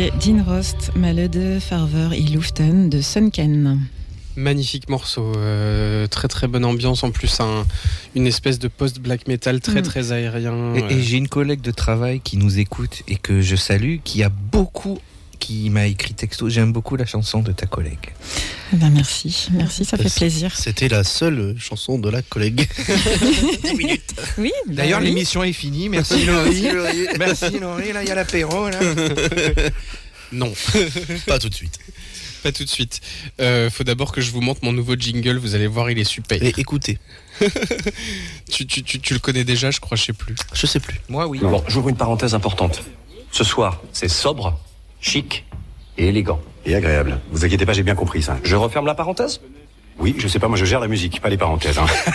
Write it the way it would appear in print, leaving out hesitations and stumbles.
C'était Dean Rost, Malede, Farver et Luften de Sunken. Magnifique morceau, très très bonne ambiance, en plus une espèce de post-black metal très très aérien. Et j'ai une collègue de travail qui nous écoute et que je salue, qui m'a écrit texto, j'aime beaucoup la chanson de ta collègue. Merci, ça fait plaisir. C'était la seule chanson de la collègue. 10 minutes. Oui. D'ailleurs, oui. l'émission est finie. Merci Laurie. Merci Laurie. Là, il y a l'apéro. Là. Non, pas tout de suite. Pas tout de suite. Faut d'abord que je vous montre mon nouveau jingle. Vous allez voir, il est super. Et écoutez. tu le connais déjà, je crois, je sais plus. Je sais plus. Moi, oui. Bon, j'ouvre une parenthèse importante. Ce soir, c'est sobre, chic et élégant. Et agréable. Vous inquiétez pas, j'ai bien compris ça. Je referme la parenthèse ? Oui, je sais pas, moi je gère la musique, pas les parenthèses.